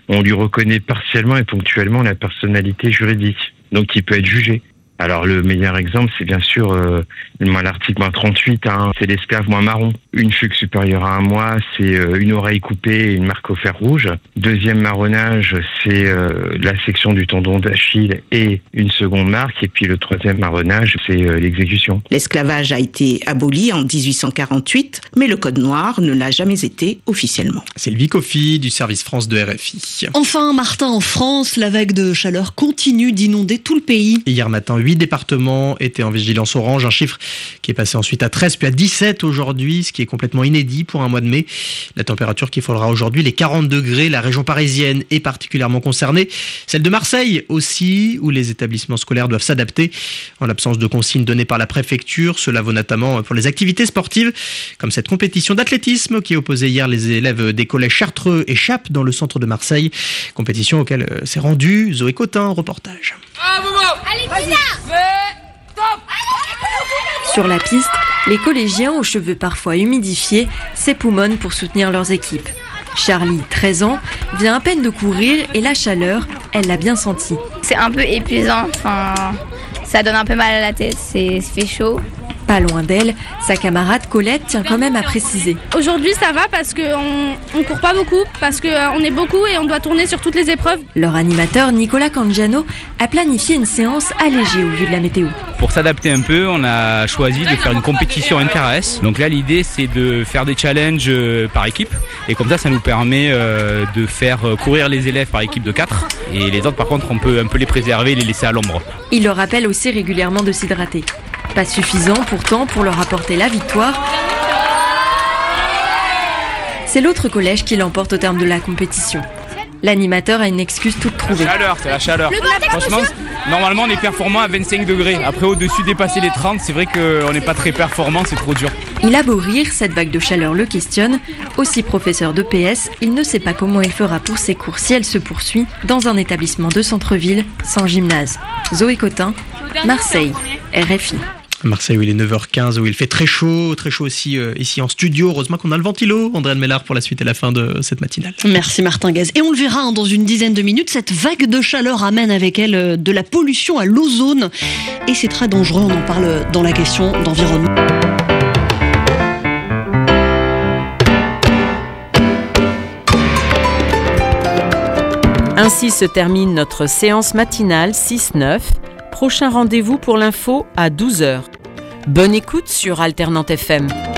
on lui reconnaît partiellement et ponctuellement la personnalité juridique, donc il peut être jugé. Alors le meilleur exemple, c'est bien sûr l'article 38, c'est l'esclave marron. Une fugue supérieure à 1 mois, c'est une oreille coupée et une marque au fer rouge. Deuxième marronnage, c'est la section du tendon d'Achille et une seconde marque. Et puis le troisième marronnage, c'est l'exécution. L'esclavage a été aboli en 1848, mais le code noir ne l'a jamais été officiellement. Sylvie Coffy du service France de RFI. Enfin, Martin, en France, la vague de chaleur continue d'inonder tout le pays. Hier matin, 8 départements étaient en vigilance orange, un chiffre qui est passé ensuite à 13 puis à 17 aujourd'hui, ce qui est complètement inédit pour un mois de mai. La température qui frôlera aujourd'hui les 40 degrés, la région parisienne est particulièrement concernée, celle de Marseille aussi, où les établissements scolaires doivent s'adapter en l'absence de consignes données par la préfecture. Cela vaut notamment pour les activités sportives, comme cette compétition d'athlétisme qui opposait hier les élèves des collèges Chartreux et Chappe dans le centre de Marseille, compétition auquel s'est rendue Zoé Cotin, reportage. Sur la piste, les collégiens aux cheveux parfois humidifiés s'époumonnent pour soutenir leurs équipes. Charlie, 13 ans, vient à peine de courir et la chaleur, elle l'a bien senti. C'est un peu épuisant, ça donne un peu mal à la tête, ça fait chaud. Pas loin d'elle, sa camarade Colette tient quand même à préciser. Aujourd'hui ça va parce qu'on court pas beaucoup, parce qu'on est beaucoup et on doit tourner sur toutes les épreuves. Leur animateur Nicolas Cangiano a planifié une séance allégée au vu de la météo. Pour s'adapter un peu, on a choisi de faire une compétition inter-AS. Donc là l'idée c'est de faire des challenges par équipe et comme ça nous permet de faire courir les élèves par équipe de 4 et les autres par contre on peut un peu les préserver et les laisser à l'ombre. Il leur rappelle aussi régulièrement de s'hydrater. Pas suffisant pourtant pour leur apporter la victoire. C'est l'autre collège qui l'emporte au terme de la compétition. L'animateur a une excuse toute trouvée. C'est la chaleur. Franchement, normalement on est performant à 25 degrés. Après au-dessus dépasser les 30, c'est vrai qu'on n'est pas très performant, c'est trop dur. Il a beau rire, cette vague de chaleur le questionne. Aussi professeur de PS, il ne sait pas comment il fera pour ses cours si elle se poursuit dans un établissement de centre-ville sans gymnase. Zoé Cotin, Marseille, RFI. Marseille où il est 9h15, où il fait très chaud aussi ici en studio. Heureusement qu'on a le ventilo. Andréane Mellard pour la suite et la fin de cette matinale. Merci Martin Gaz. Et on le verra dans une dizaine de minutes, cette vague de chaleur amène avec elle de la pollution à l'ozone. Et c'est très dangereux, on en parle dans la question d'environnement. Ainsi se termine notre séance matinale 6-9. Prochain rendez-vous pour l'info à 12h. Bonne écoute sur Alternante FM.